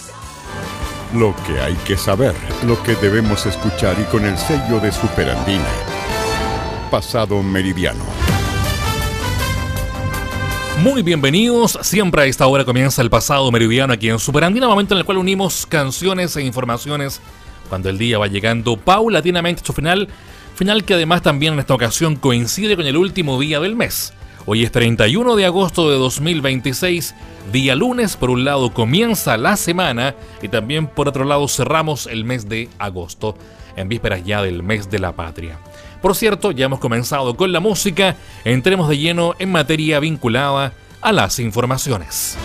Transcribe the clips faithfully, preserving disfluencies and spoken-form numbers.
Lo que hay que saber, lo que debemos escuchar y con el sello de Superandina. Pasado Meridiano. Muy bienvenidos, siempre a esta hora comienza el Pasado Meridiano aquí en Superandina, momento en el cual unimos canciones e informaciones cuando el día va llegando paulatinamente a su final, final que además también en esta ocasión coincide con el último día del mes. Hoy es treinta y uno de agosto de dos mil veintiséis, día lunes. Por un lado comienza la semana y también por otro lado cerramos el mes de agosto, en vísperas ya del mes de la patria. Por cierto, ya hemos comenzado con la música, entremos de lleno en materia vinculada a las informaciones.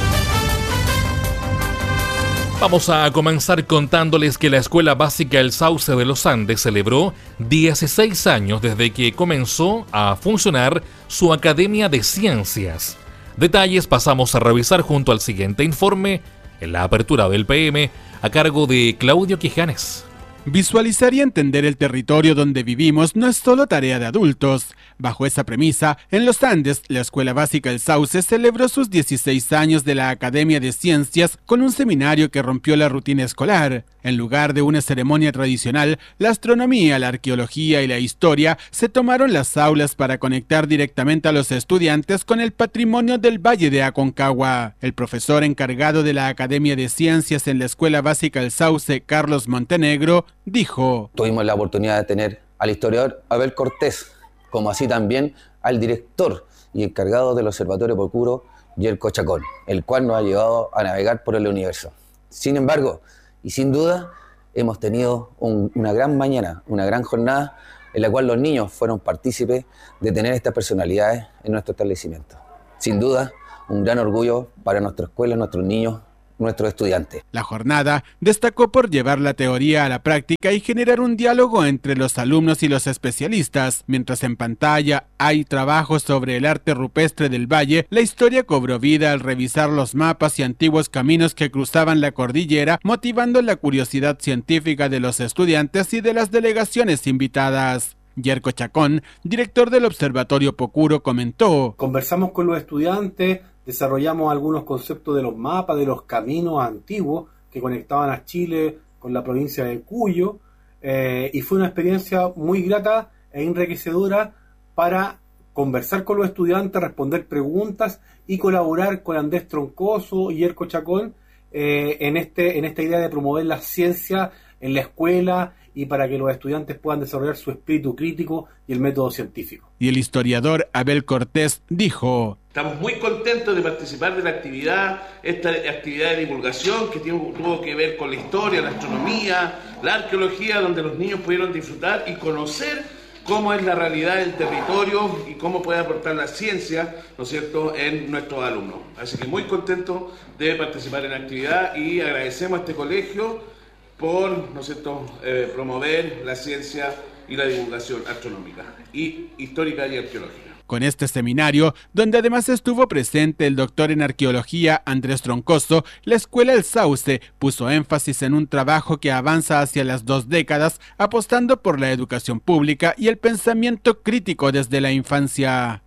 Vamos a comenzar contándoles que la Escuela Básica El Sauce de los Andes celebró dieciséis años desde que comenzó a funcionar su Academia de Ciencias. Detalles pasamos a revisar junto al siguiente informe en la apertura del P M a cargo de Claudio Quijanes. Visualizar y entender el territorio donde vivimos no es solo tarea de adultos. Bajo esa premisa, en los Andes, la Escuela Básica El Sauce celebró sus dieciséis años de la Academia de Ciencias con un seminario que rompió la rutina escolar. En lugar de una ceremonia tradicional, la astronomía, la arqueología y la historia se tomaron las aulas para conectar directamente a los estudiantes con el patrimonio del Valle de Aconcagua. El profesor encargado de la Academia de Ciencias en la Escuela Básica El Sauce, Carlos Montenegro, dijo: Tuvimos la oportunidad de tener al historiador Abel Cortés, como así también al director y encargado del Observatorio Pocuro, Yerko Chacón, el cual nos ha llevado a navegar por el universo. Sin embargo, y sin duda, hemos tenido un, una gran mañana, una gran jornada, en la cual los niños fueron partícipes de tener estas personalidades en nuestro establecimiento. Sin duda, un gran orgullo para nuestra escuela, nuestros niños, nuestros estudiantes. La jornada destacó por llevar la teoría a la práctica y generar un diálogo entre los alumnos y los especialistas. Mientras en pantalla hay trabajos sobre el arte rupestre del valle, la historia cobró vida al revisar los mapas y antiguos caminos que cruzaban la cordillera, motivando la curiosidad científica de los estudiantes y de las delegaciones invitadas. Yerko Chacón, director del Observatorio Pocuro, comentó: Conversamos con los estudiantes, desarrollamos algunos conceptos de los mapas, de los caminos antiguos que conectaban a Chile con la provincia de Cuyo, eh, y fue una experiencia muy grata e enriquecedora para conversar con los estudiantes, responder preguntas y colaborar con Andrés Troncoso y Yerko Chacón eh, en, este, en esta idea de promover la ciencia en la escuela y para que los estudiantes puedan desarrollar su espíritu crítico y el método científico. Y el historiador Abel Cortés dijo: Estamos muy contentos de participar de la actividad, esta actividad de divulgación que tuvo, tuvo que ver con la historia, la astronomía, la arqueología, donde los niños pudieron disfrutar y conocer cómo es la realidad del territorio y cómo puede aportar la ciencia, ¿no es cierto?, en nuestros alumnos. Así que muy contentos de participar en la actividad y agradecemos a este colegio por, ¿no es cierto?, eh, promover la ciencia y la divulgación astronómica, y histórica y arqueológica. Con este seminario, donde además estuvo presente el doctor en arqueología Andrés Troncoso, la Escuela El Sauce puso énfasis en un trabajo que avanza hacia las dos décadas, apostando por la educación pública y el pensamiento crítico desde la infancia.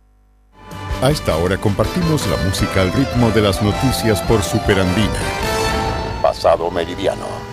A esta hora compartimos la música al ritmo de las noticias por Superandina. Pasado Meridiano.